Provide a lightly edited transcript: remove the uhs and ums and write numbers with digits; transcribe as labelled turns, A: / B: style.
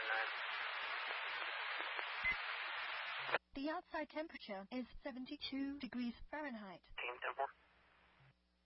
A: The outside temperature is 72 degrees Fahrenheit.
B: Team Temple.